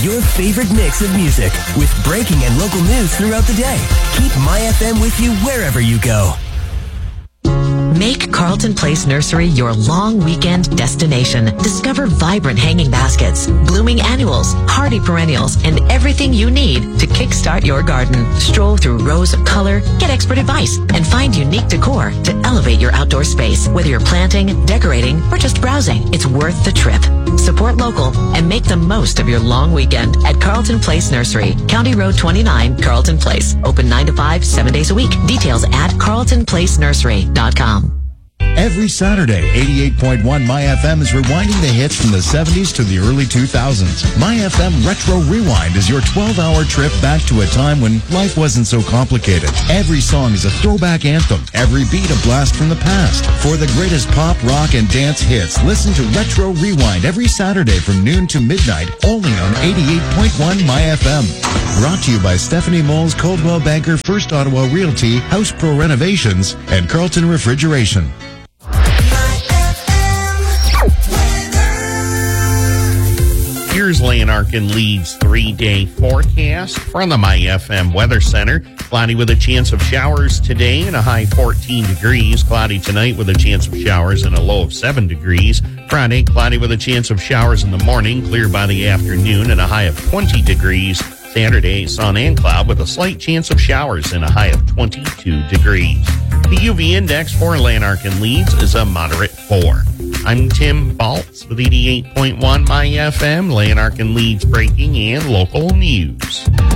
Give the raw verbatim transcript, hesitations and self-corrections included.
your favorite mix of music with breaking and local news throughout the day. Keep My F M with you wherever you go. Make Carlton Place Nursery your long weekend destination. Discover vibrant hanging baskets, blooming annuals, hardy perennials, and everything you need to kickstart your garden. Stroll through rows of color, get expert advice, and find unique decor to elevate your outdoor space. Whether you're planting, decorating, or just browsing, it's worth the trip. Support local and make the most of your long weekend at Carlton Place Nursery, County Road twenty-nine, Carlton Place. Open nine to five, seven days a week. Details at carlton place nursery dot com. Every Saturday, eighty-eight point one My F M is rewinding the hits from the seventies to the early two thousands. My F M Retro Rewind is your twelve-hour trip back to a time when life wasn't so complicated. Every song is a throwback anthem, every beat a blast from the past. For the greatest pop, rock, and dance hits, listen to Retro Rewind every Saturday from noon to midnight, only on eighty-eight point one My F M. Brought to you by Stephanie Moles, Coldwell Banker, First Ottawa Realty, House Pro Renovations, and Carlton Refrigeration. Here's Lanark and Leeds three-day forecast from the My F M Weather Center. Cloudy with a chance of showers today and a high fourteen degrees. Cloudy tonight with a chance of showers and a low of seven degrees. Friday, cloudy with a chance of showers in the morning, clear by the afternoon and a high of twenty degrees. Saturday, sun and cloud with a slight chance of showers and a high of twenty-two degrees. The U V index for Lanark and Leeds is a moderate four. I'm Tim Baltz with eighty-eight point one My F M, Lanark and Leeds breaking and local news.